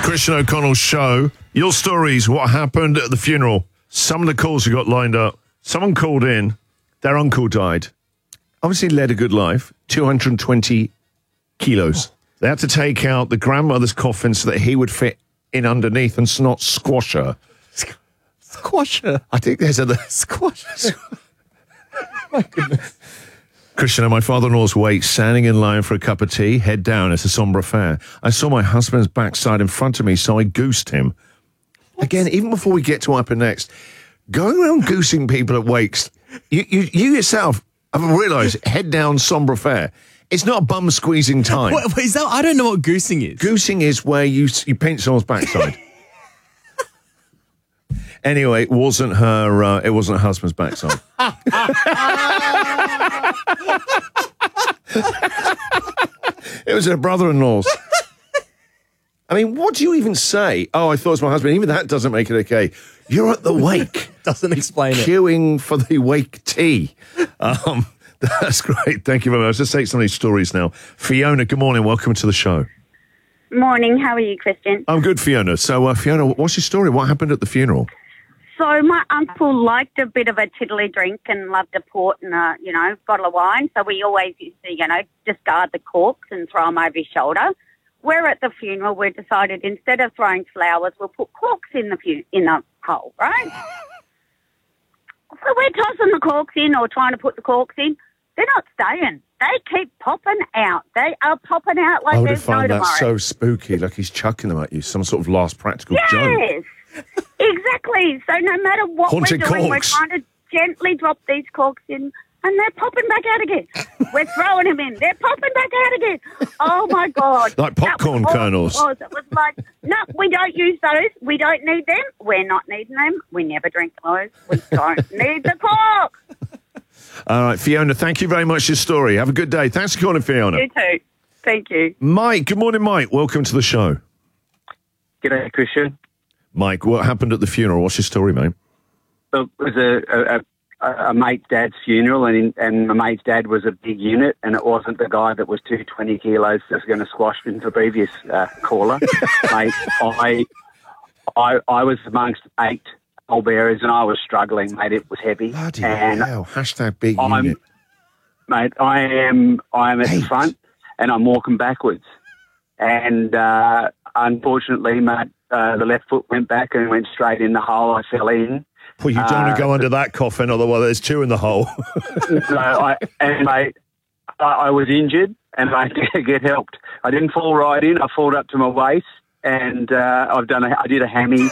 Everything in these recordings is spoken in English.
Christian O'Connell's show. Your stories, what happened at the funeral. Some of the calls we got lined up. Someone called in. Their uncle died. Obviously led a good life. 220 kilos. They had to take out the grandmother's coffin so that he would fit in underneath and not squash her. Squash her? I think there's a... Squash her? My goodness. Christian, at my father-in-law's wake, standing in line for a cup of tea, head down, it's a sombre affair. I saw my husband's backside in front of me, so I goosed him. What? Again, even before we get to what happened next, going around goosing people at wakes, you yourself have realised, head down, sombre affair. It's not a bum-squeezing time. What is that? I don't know what goosing is. Goosing is where you paint someone's backside. Anyway, it wasn't her husband's backside. It was her brother-in-law's. I mean, what do you even say? Oh, I thought it was my husband. Even that doesn't make it okay. You're at the wake. Doesn't explain it. Queuing for the wake tea. That's great. Thank you very much. Let's take some of these stories now. Fiona, good morning. Welcome to the show. Morning. How are you, Christian? I'm good, Fiona. So, Fiona, what's your story? What happened at the funeral? So my uncle liked a bit of a tiddly drink and loved a port and a, bottle of wine. So we always used to, discard the corks and throw them over his shoulder. We're at the funeral. We decided instead of throwing flowers, we'll put corks in the hole, right? So we're tossing the corks in or trying to put the corks in. They're not staying. They keep popping out. They are popping out like there's no tomorrow. I would have found that so spooky, like he's chucking them at you, some sort of last practical joke. Yes, exactly. So no matter what Haunted we're doing, corks. we're trying to gently drop these corks in, and they're popping back out again. We're throwing them in. They're popping back out again. Oh, my God. Like popcorn kernels. It was like, no, we don't use those. We don't need them. We're not needing them. We never drink those. We don't need the cork. All right, Fiona, thank you very much for your story. Have a good day. Thanks for calling, Fiona. You too. Thank you. Mike, good morning, Mike. Welcome to the show. G'day, Christian. Mike, what happened at the funeral? What's your story, mate? It was a mate's dad's funeral, and my mate's dad was a big unit, and it wasn't the guy that was 220 kilos that was going to squash into the previous caller. Mate, I was amongst 8 pallbearers, and I was struggling, mate. It was heavy. Bloody and hell. Hashtag big unit. Mate, I am at the front, and I'm walking backwards. And unfortunately, mate, the left foot went back and went straight in the hole. I fell in. Well, you don't want to go under that coffin, otherwise there's 2 in the hole. Mate, I was injured, and I did get helped. I didn't fall right in. I falled up to my waist, and I did a hammy.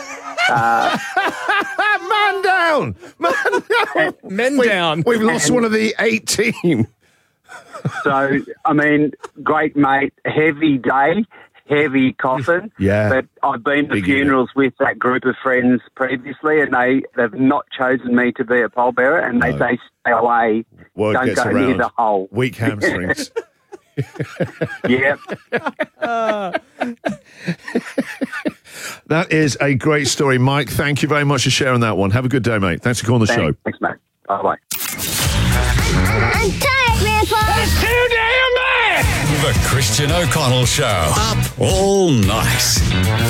Man down! Man down! Men down. We've lost one of the 8 team. So, I mean, great mate, heavy day, heavy coffin. Yeah. But I've been to Big funerals with that group of friends previously, and they've not chosen me to be a pallbearer, and they say stay away, Word don't gets go around. near the hole. Weak hamstrings. Yeah. That is a great story, Mike. Thank you very much for sharing that one. Have a good day, mate. Thanks for calling the show. Thanks, mate. Bye-bye. I'm tired, Grandpa. That's too damn bad! The Christian O'Connell Show. Up all night.